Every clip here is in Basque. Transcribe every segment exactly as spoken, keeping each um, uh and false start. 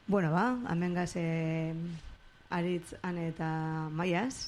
Bueno, ba, hemen gaz eh, Aritz, Ane eta Maiaz.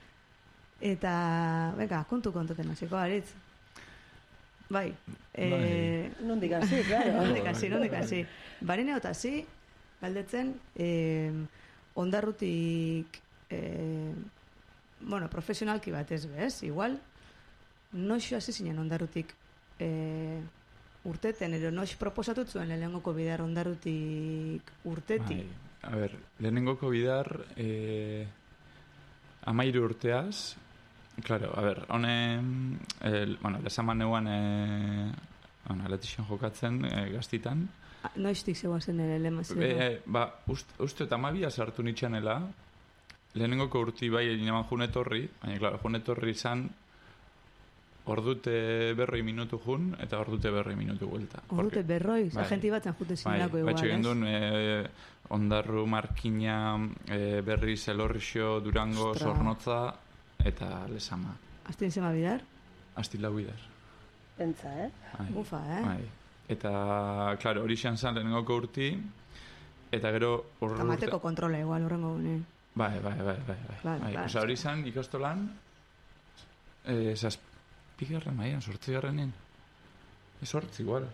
Eta, venga, kontu kontuten hasiko Aritz. Bai. Eh, nondik hasi, claro. nondik hasi, nondik hasi. Barine eta hasi, galdetzen, eh, ondarrutik, eh, bueno, profesionalki bat ez bez, igual, noixo hasi zinen ondarrutik eh, urteten, ero noix proposatut zuen lehenengoko bidar ondarrutik urtetik. Bai. A ber, lehenengoko bidar eh, amairu urteaz, claro, a ber, honen, el, bueno, lesaman neuan, eh, bueno, aletixen jokatzen eh, gaztitan. Noiztik zegoazen ere lema zero? E, ba, uste, uste eta amabia sartu nitxanela, lehenengoko urti bai egin eman junetorri, baina, klaro, junetorri izan ordute berroi minutu jun, eta ordute berroi minutu guelta. Ordute berroi? Bai. Agenti batzen jute zinako igual, ez? Bai, duen, e, Ondarru, Markina, e, Berriz, Elorrixo, Durango, Ostra. Zornotza, eta Lezama. Aztin zema bidar? Aztin lau bidar. Pentsa, eh? Bai. Bufa, eh? Bai. Eta, klaro, hori xan zan lehenengoko urti, eta gero... Eta mateko kontrola igual, horrengo gunean. Bai, bai, bai, bai, bai. Claro, bai. claro. Osa, hori zan, ikastolan, eh, zazpigarren maian, sortzigarrenen. Ez sortzi, igual.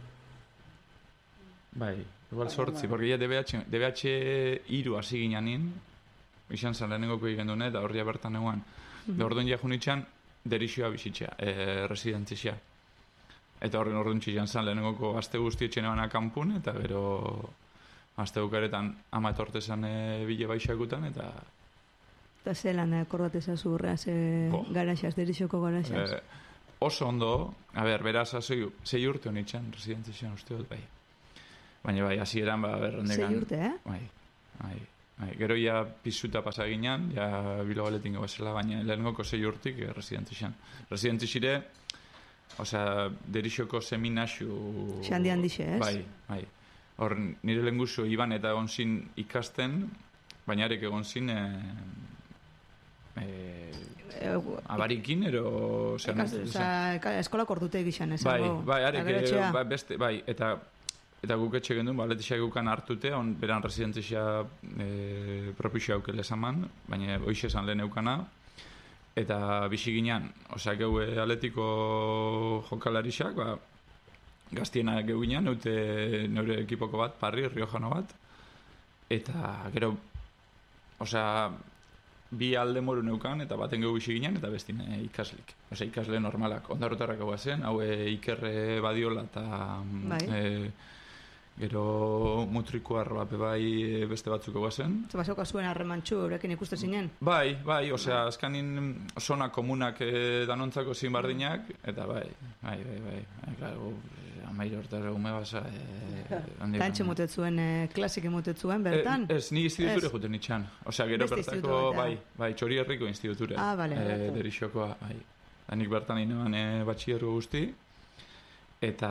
Bai, igual sortzi, porque ya D B H, D B H iru hasi ginanin, izan zan lehenengoko egin dune, eta horria bertan eguan. Mm-hmm. Da orduan ja junitxan, derixioa bizitzea, eh, residentzia. Eta horren orduan txilan zan lehenengoko azte guztietxen eban akampun, eta gero azte bukaretan ama etortezan e, bile baixakutan, eta... Eta zelan akordateza zurrea, ze oh. garaxas, derixoko garaxas? Eh, oso ondo, a ber, beraz, zei, zei urte honitxan, residentzia uste dut, bai. Baina bai, hasi eran, ba, berrondekan... Zei urte, eh? Bai, bai. Bai, gero ja pisuta pasaginan, ja bilogaletin gabezela, baina lehenengoko zei urtik eh, residentzia. Residentzia osea, derixoko seminaxu... Xandi handixe, ez? Bai, bai. Hor, nire lenguzu iban eta egon zin ikasten, baina arek egon zin... E, e, abarikin, ero... Osea, eskolak ordute egizan, ez? Bai, bai, arek, bai, beste, bai, eta... Eta guk etxe gendun, ba, letixak gukan hartute, on beran residentzia e, propixo haukele esaman, baina hoxe esan lehen eukana. Eta bixi ginean, osea, geu atletiko jokalarixak, ba, gaztiena geu ginean, neute neure ekipoko bat, Parri, Riojano bat, eta gero, osea, bi alde moru neukan, eta baten geu bixi ginean, eta bestine ikaslik. Osea, ikasle normalak, ondarrotarrak hau zen, hau Ikerre Badiola, eta... Bai. E, gero mutrikuar bat bai beste batzuk eguazen. Zer basauka zuen harremantxu, eurekin ikuste zinen? Bai, bai, osea, azkanin zona komunak eh, danontzako zin bardinak, eta bai, bai, bai, bai, bai, claro, amair hortaz egume basa... Eh, Tantxe mutet zuen, eh, klasik mutet zuen, bertan? Eh, ez, ni instituture juten itxan. Osea, gero Beste bertako, bai, bai, Txori Herriko instituture. Ah, bale. Eh, derixokoa, bai. Danik bertan inean eh, batxierro guzti, eta...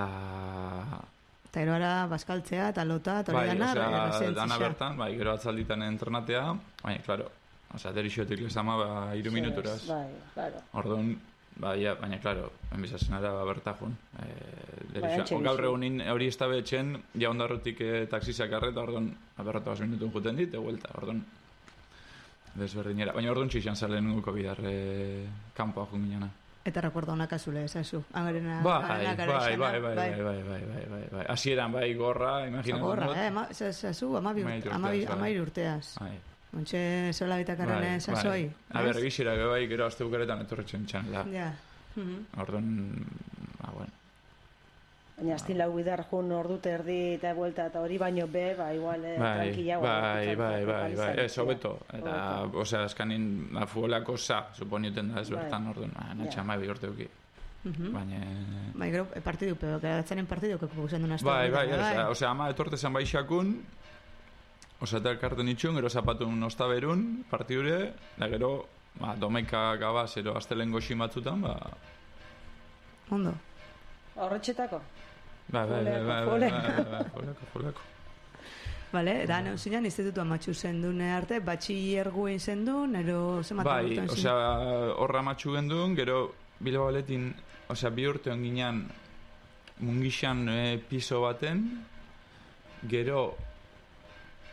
Eta gero ara baskaltzea, eta lota, eta hori dana, bai, dana bertan, bai, gero atzalditan entrenatea, baina, klaro, osea, derixotik lezama, ba, iru minuturaz. Bai, claro. Orduan, bai, baina, klaro, enbizazen ara bertajun. E, Bai, gaur egunin hori ez da betxen, ja ondarrotik e, taxizak arreta, orduan, berrota bas minutun juten dit, eguelta, orduan, desberdinera. Baina orduan txixan zalen nuko bidar e, kanpoa junginana. Eta recuerdo una kasule, esazu. Agarena, bai, bai, bai, bai, bai, bai, bai, bai, bai, bai. Asieran, bai, gorra, imagina. Gorra, eh, esazu, amair urteaz. Bai. Ontxe, zola bitakarren esazoi. A ber, gixira, bai, gero azte bukaretan etorretzen txanela. Ja. Orduan, ba, bueno. Baina aztin lau bidar jun ordute erdi eta buelta eta hori baino be, ba, igual, eh, bai, tranquila. Bai, bai, bai, bai, ez, hobeto. Eta, osea, eskanin, futbolako za, suponioten da ez bertan, orduan, natxa mai bi urte uki. Baina... Bai, gero, partidu, pero garatzen partidu, que kukusen duna estua. Bai, bai, osea, ama etortezan baixakun, osea, eta elkarten itxun, gero zapatun ostaberun, partidure, da gero, ba, domeka gabaz, ero, aztelengo batzutan, ba... Ondo. Horretxetako? Bai, bai, bai, bai, bai, foleko, foleko. Bale, da, neu zinean, institutu amatxu zendun arte, batxillerguen zendun, ero zematu bai, bai, osea, horra amatxu gendun, gero Bilbao Baletin, osea, bi urte onginan mungixan e, piso baten, gero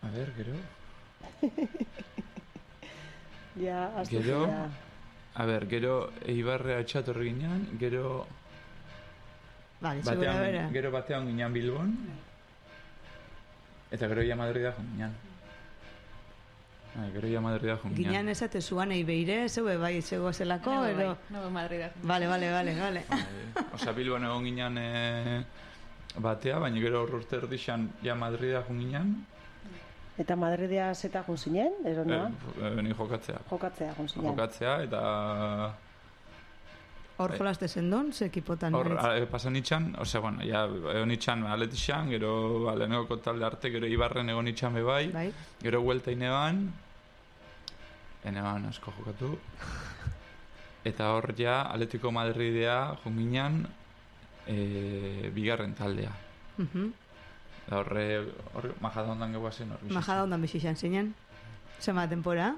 A ber, gero... Ja, astu Gero... zira. A ber, gero Eibarre atxatorri ginean, gero... Vale, segura bera. Batean, gero batean ginean Bilbon, eta gero ia Madrida joan ginean. Bai, gero ia Madrida joan ginean. Ginean esate zuan eibeire, zeue bai, zego zelako, No, ero... bai, no, Madrida. Vale, vale, vale, vale. Bai, Osa, Bilbon egon ginean e, batea, baina gero urte erdixan ja Madrida joan ginean, Eta Madridea zeta jun zinen, ero e, noa? e, ni jokatzea. Jokatzea jun zinen. Jokatzea, eta... Hor jolaste zendon, ze ekipotan. Hor, naretz? a- pasan itxan, osea, bueno, ja, egon itxan Aletixan, gero ba, lehenengoko talde arte, gero Ibarren egon itxan be bai, Bai. gero huelta ineban, eneban asko jokatu, eta hor ja, Atletico Madridea junginan e, bigarren taldea. Mhm. Da horre, hor, majada ondan geguazen hor. Majada ondan bizizan zinen. Zema tempora?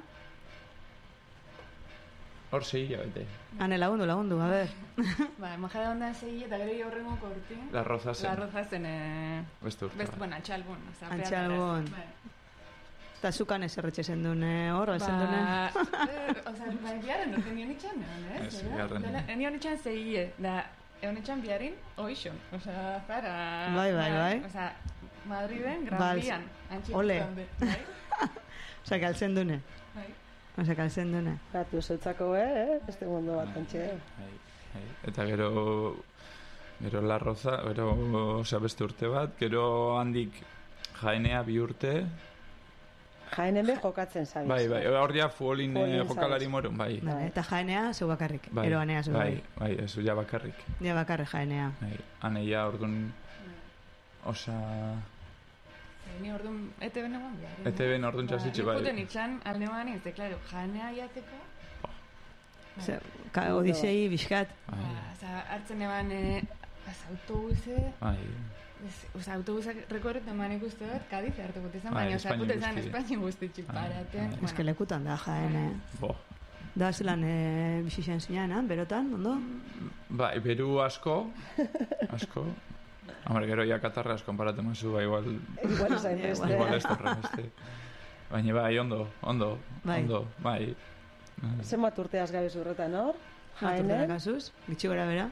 Hor sei hilabete. Hane lagundu, lagundu, a ber. Ba, majada ondan segi eta gero horrengo korti. La Roza zen. La Roza zen, eh, Beste urte. best, bat. bueno, Antxalbon. O sea, Antxalbon. Bai. Eta zukan ez erretxe zendun, hor, alzen dune. Ba, eh, o sea, bai, biaren, no tenion itxan, eh? Ez, bigarren. Enion itxan zeie, da, egon itxan biarin, oixon. O sea, para... Bai, bai, bai. O sea, Madriden, Gran Bal- Bian. Antxik Ole. zonde, bai? Osa, kalzen dune. Bai. Osa, kalzen dune. Gatu zeutzako, eh? Beste mundu bat, antxe. Bai, bai. Eta gero gero La Roza, gero osea beste urte bat, gero handik Jaenea bi urte. Jaenen be jokatzen zabiz. Bai, bai, hor ja futbolin eh, Futbolin jokalari zabiz. morun, bai. Vale, eta jaenea zeu bakarrik. Bai, Ero anea zeu bai, bai. bai, ez ja bakarrik. Ja bakarrik jaenea. Bai, aneia ordun osa Ni orduan, E T B negoan biarin. E T B ordun txasitxe, bai. Nikuten itxan, aldeman izte, klaro, janea jateko. Ze, ka, odisei bizkat. Bai, Ba, oza, hartzen eban, eh, az, autobuse, bai. ez- oza, autobusak rekorretan man ikuste bat, Kadiz hartu gute zen, Bai, baina, oza, Espainia pute zen, guzti. Espainia guztitxik Bai, paraten. bai. Ez que lekutan da jaene. Bo. Da zelan e, bizizan zinean, berotan, ondo? Bai, beru asko, asko. Hombre, gero ja Katarraz konparatu mazu, bai, igual, Igual esain Ja, beste. igual ez torre beste. Baina bai, ondo, ondo, Bai. ondo, bai. Zenbat urteaz gabe zurretan hor? Jaene? Jaenen? Kasuz, gitxi gora bera.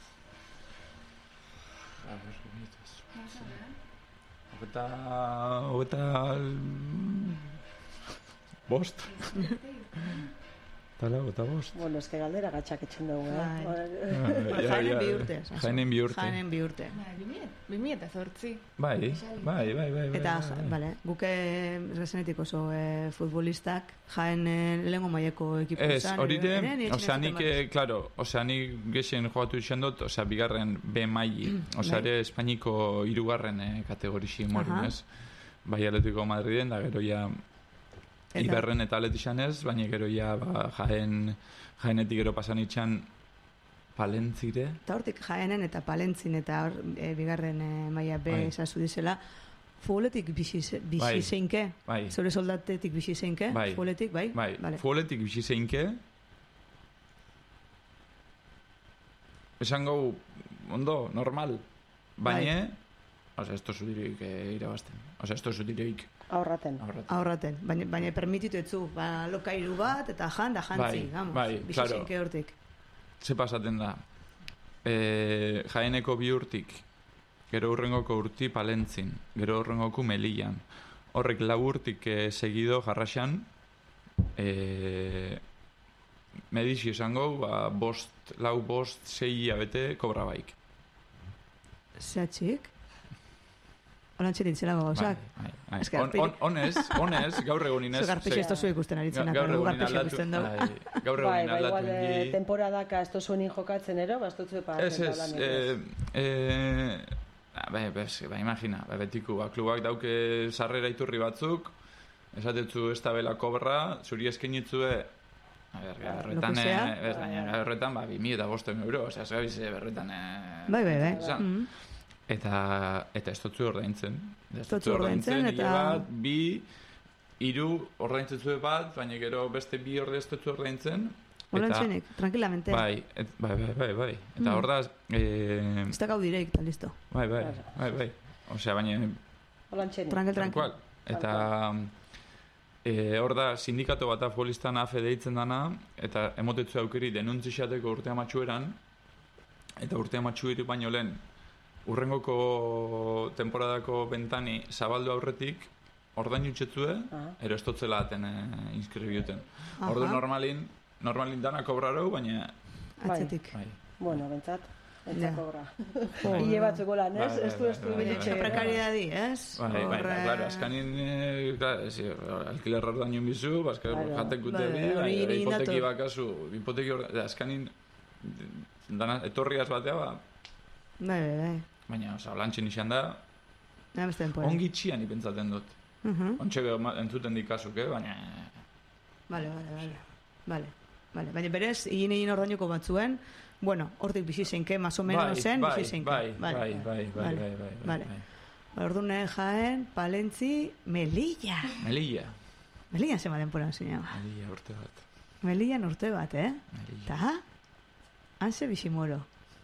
Hogeta... Hogeta... Bost? Tala, hogeta bost. Bueno, eske galdera gatxak etxen dugu, Bai. eh? Jaenen bi urte. esan. Jaenen bi urte. Jaenen bi urte. Ba, bi mila eta zortzi. Bai, bai, bai, bai. Eta, bai, bai. bale, guke resenetik oso e, futbolistak jaen lehengo maieko ekipu Ez, izan. hori de, ere, nire osea, etxen nik, eh, claro, osea, nik gexen jogatu izan dut, osea, bigarren B maili, osea, Bai. ere Espainiko hirugarren eh, kategorixi morun, Aha. ez? Bai, Atletico Madriden, da gero ja Eta- Iberren eta Aletixan ez, baina gero ja ba, jaen, jaenetik gero pasan itxan Palentzire, Eta hortik jaenen eta palentzin eta hor, e, bigarren e, maila B Bai. esazu dizela, futboletik bizi, ze- bizi Bai. zeinke, bai, zure soldatetik bizi zeinke, Bai. futboletik, bai? bai, Vale. futboletik bizi zeinke, esango, ondo, normal, baina, osea, esto zudirik eh, irabazten, osea, esto zudirik Aurraten. aurretan. Aurraten, baina, baina permititu etzu, ba, lokairu bat, eta jan da jantzi, Bai, vamos, bai, bizi claro. zeinke hortik. Ze pasaten da? E, jaeneko bi urtik, gero urrengoko urti Palentzin, gero urrengoko Melillan. Horrek lau urtik e, segido jarraxan, e, medixi esango, ba, bost, lau bost, sei abete kobra baik. Zehatxik? Olantxe dintzelako gauzak. Bai, bai. Ez que On, arpiri- on, honez, honez, gaur egunin ez. Zuek arpexi ez tozu ikusten aritzen, gaur guk egunin arpexi aldatu, ikusten dugu. bai, gaur Bai, egunin bai, igual aldatu eh, ingi. temporadaka ez tozuenin jokatzen ero, bastotzu epa. Ez, ez, eh, eh, ba, bez, ba, imagina, ba, betiko, ba, klubak dauke sarrera iturri batzuk, esatetzu ez da bela kobra, zuri eskenyitzue, a ber, berretan, Lo que sea. eh, ez, baina, berretan, ba, bi mila eta bosten euro, osea, ez gabize berretan, eh, Bai, bai, bai. esan. Mm. Eta, eta ez dutzu ordaintzen. Ez dutzu ordaintzen, hile eta- bat, bi, hiru ordaintzen zuen bat, baina gero beste bi orde ez dutzu ordaintzen. Olantxenik, tranquilamente. Bai, et, bai, bai, bai, bai. Eta Mm. hor da, eh, Ez da gau direkt, eta listo. bai, bai, bai, bai. Osea, baina, Olantxenik. Tranquil, tal tranquil. cual. Eta e, hor da, sindikato bat futbolistan A F deitzen dana, eta emotetzu aukeri denuntzixateko urte amatxueran, eta urte amatxueri baino lehen, urrengoko temporadako bentani zabaldu aurretik, ordain jutxetzue, ah. ero estotzela aten e, inskribiuten. Ordu normalin, normalin dana kobrarau, baina... Atzetik. Bai. Bueno, bentsat, bentsat kobra. Hile batzuko lan, ez? Ez du, ez du, bilitxe prekariedadi, ez? Bai, bai, claro, azkanin, alkilerra ordain jun bizu, jatek gute bi, hipoteki bakazu, hipoteki ordain, azkanin, etorriaz batea, ba... Bai, bai, bai. Baina, oza, lantxin izan da, ongi txian ipentzaten dut. Ontxe entzuten dikazuk, eh? Baina... Vale, vale, vale. Vale, vale. Baina berez, higin egin ordainuko batzuen, bueno, hortik bizi zeinke, más o menos zen, bizi zeinke. Bai, bai, bai, bai, bai, bai, bai. Ordune Jaén, Palentzi, Melilla. Melilla. Melilla zema denporan zinema. Melilla urte bat. Melilla urte bat, eh? Melilla. Ta, hanse bizimoro.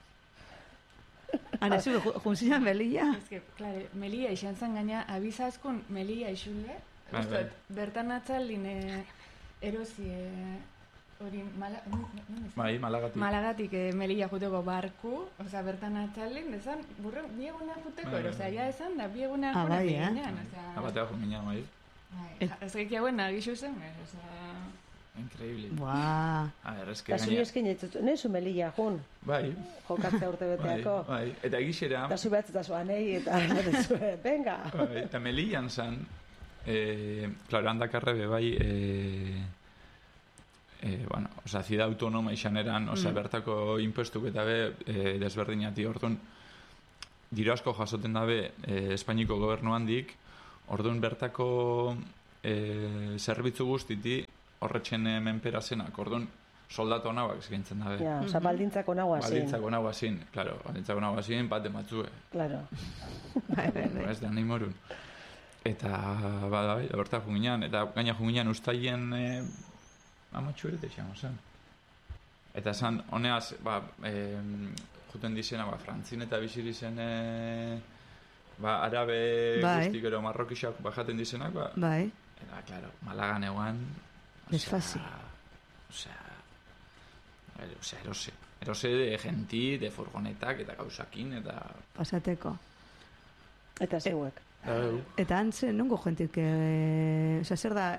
Ana, zure, junzina Melilla? Ez que, klare, Melilla izan zen gaina, abizazkun Melilla izule, ustot, bertan atzaldin erosi hori, bai, Malagatik. Malagatik Melilla juteko barku, oza, bertan atzaldin, esan, burre, bieguna juteko, erosea, ja esan da, bieguna juna biginan, oza... Abatea juminan, bai. Ez geki hauen nagizu zen, oza... Increíble. Buah. A ver, es que... Eta zuri eskin etzutu, nezu Melilla, jun? Bai. Jokatzea urte beteako. Bai, bai. Eta egixera... Eta zu behatzeta zuan, nahi, eta zuen, venga. Bai, eta Melillan zan, eh, claro, handakarrebe bai, eh, eh, bueno, oza, zida autonoma izan eran, oza, mm. bertako impuestuk eta be, eh, desberdinati, orduan, diro asko jasoten dabe, eh, Espainiko gobernu handik, orduan bertako eh, zerbitzu guztiti, horretxen menpera zenak, orduan, soldatu nagoak eskaintzen dabe. Ja, oza, baldintzako nagoa zin. Baldintzako nagoa zin, klaro, baldintzako nagoa zin, bat ematzue. Claro. Ez da, nahi morun. Eta, bada, bai, berta junginan, eta gaina junginan ustaien eh, amatxu ere teixamo zen. Eta zan, honeaz, ba, eh, juten dizena, ba, frantzin eta biziri zen, eh, ba, arabe bai. Guztik ero marrokixak bajaten dizenak, ba, bai. Eta, klaro, Malagan eguan, desfazi. O sea, o sea, erose. Erose de genti, de furgonetak, eta gauzakin, eta... Pasateko. Eta zeuek. E, eta antze, nongo jentik, e, o sea, zer da...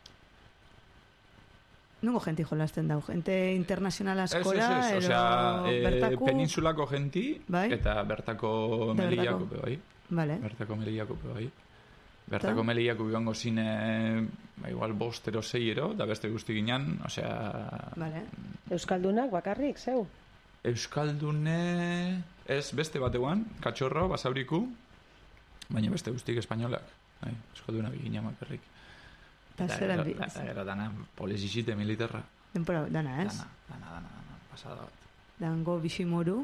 Nongo jenti jolazten dau? Gente internacional askora, es, es, es. O sea, eh, bertaku... peninsulako genti, bai? Eta bertako Melillako, bai. Vale. Bertako Melillako, bai. Bertako Melillako bigango zine, ba, igual bostero, zeiero, da beste guzti ginen, osea... Vale. Euskaldunak bakarrik, zeu? Euskaldune... Ez, beste bateguan, katxorro, basauriku, baina beste guztik espainolak. Bai, Euskalduna bigina bakarrik. Eta zeran bi... Eta gero dana, polizizite militarra. Denpora, dana, ez? Dana, dana, dana, dana, pasada bat. Dango biximoru...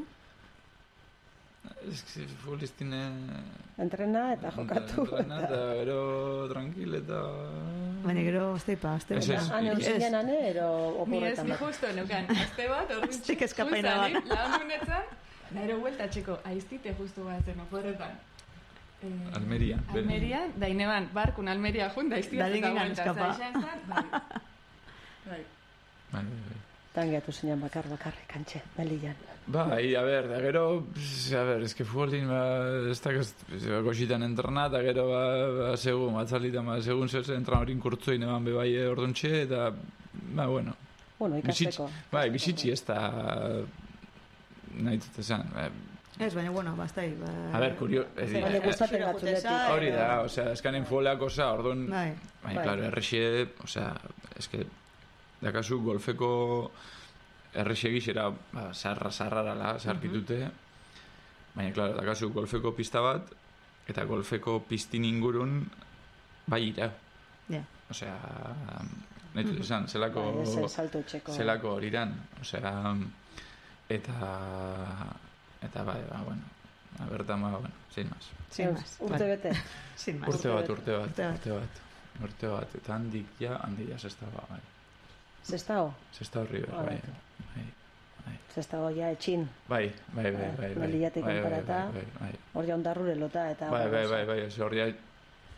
Ez que futbolistine... Entrena eta jokatu. Entrena eta gero tranquil eta... Baina gero azte ipa, azte bat. Hane eusinean hane, ero oporretan bat. Ni ez justo nukan, azte bat, orduan Aztek eskapaina bat. Lahan dunetan, da ero huelta txeko, aiztite justu bat zen oporretan. Almeria. Almeria, da ineban, barkun Almeria jun, da aiztia zeta huelta. Bai. Bai, bai. Tangeatu zinean bakar, bakarrik, kantxe, Melillan. Bai, a ber, da gero, a ber, ez que futbolin, ba, ez da, goxitan entrena, eta gero, ba, ba segun, batzalitan, ba, segun zer zen entrenadorin kurtzoin eman bebai orduntxe, eta, ba, bueno. Bueno, ikasteko. Bai, bizitzi ez da, nahi dut esan, ba, ez, baina, bueno, bastai. Ba... A ber, kurio... Baina gustatzen gatzuletik. Hori da, osea, eskanen futboleak osa, orduan... Bai. Baina, klaro, errexie, osea, eske, dakazu golfeko errexie gixera, ba, sarra, sarrarala, sarkitute. Baina, klaro, dakazu golfeko pista bat, eta golfeko pistin ingurun, bai ira. Ja. Osea, nahi dut esan, zelako... Zelako horiran, osea, eta... Eta bai, ba, bueno, a bertan, ba, bueno, sin más. Sin más. Urte bete. Sin más. Urte bat, urte bat, urte bat. Urte bat, eta handik ja, handik ja zestaba, bai. Zestao? Zestao River, bai. Bai. Zestao ja etxin. Bai, bai, bai, bai. Melillatik konparata, hor ja ondarrure lota, eta... Bai, bai, bai, bai, hor ja,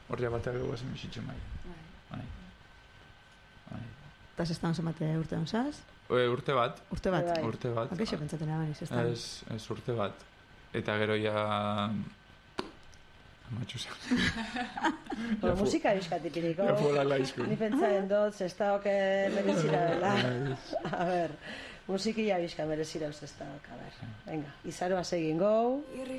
Horria bateak dugu ezen bizitzen bai. Bai. Bai. Eta zestan zemate urte onzaz? E, urte bat. Urte bat? Bai. Urte bat. Akeixo pentsaten abaniz, zestan? Ez, ez urte bat. Eta gero ja... Amatxu zen. Bueno, musika euskatipiniko. Ja fuera laizku. Ni pentsaren dut, zestaok merezira dela. A ver, musiki ja bizka merezira zestaok, a ver. Venga, izaroa segin gau.